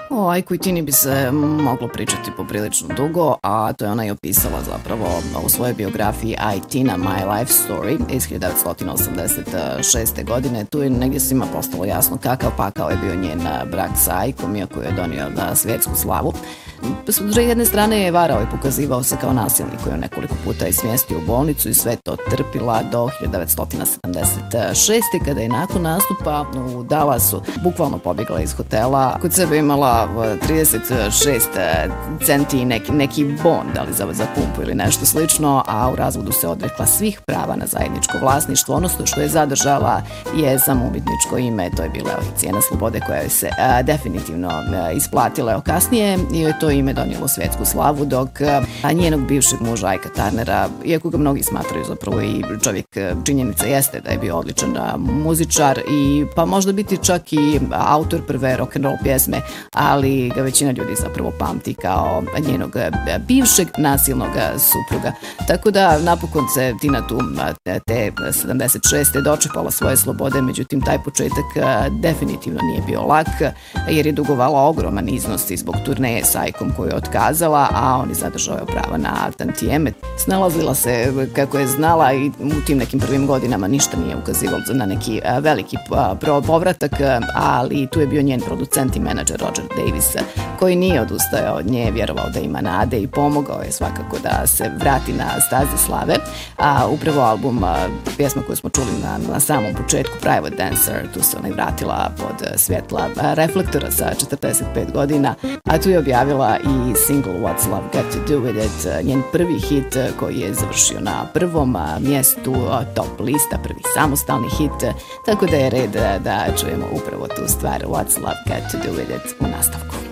O Ajku i Tini bi se moglo pričati poprilično dugo, a to je ona i opisala zapravo u svojoj biografiji I, Tina, My Life Story iz 1986. godine. Tu je negdje svima postalo jasno kakav pakao je bio njen brak sa Ajkom, iako je donio svjetsku slavu. S jedne strane je varao i pokazivao se kao nasilnik koji je nekoliko puta smjestio u bolnicu i sve to trpila do 1976. kada je nakon nastupa u Dallasu bukvalno pobjegla iz hotela. Kod sebe imala 36 centi neki bon, da li za pumpu ili nešto slično, a u razvodu se odrekla svih prava na zajedničko vlasništvo. Ono što je zadržala je samo umjetničko ime, to je bila cijena slobode koja je se definitivno isplatila kasnije i joj to ime donijelo svjetsku slavu, dok njenog bivšeg muža Ajka Turnera, iako ga mnogi smatraju zapravo i čovjek, činjenica jeste da je bio odličan muzičar i pa možda biti čak i autor prve rock'n'roll pjesme, ali ga većina ljudi zapravo pamti kao njenog bivšeg nasilnog supruga. Tako da napokon se Tina tu te 76. dočepala svoje slobode, međutim taj početak definitivno nije bio lak, jer je dugovala ogroman iznos zbog turneje s Ajkom koju je otkazala, a on je zadržao prava na tantijeme. Snalazila se kako je znala i u tim nekim prvim godinama ništa nije ukazivalo na neki veliki povratak, ali tu je bio njen producent i menadžer Roger Davis, koji nije odustajao od nje, vjerovao da ima nade i pomogao je svakako da se vrati na staze slave. A upravo album, pjesma koju smo čuli na samom početku, Private Dancer, tu se ona i vratila pod svjetla reflektora sa 45 godina, a tu je objavila i single What's Love Got to Do With It, njen prvi hit koji je završio na prvom mjestu top lista, prvi samostalni hit, tako da je red da čujemo upravo tu stvar What's Love Got to Do With It u nastavku.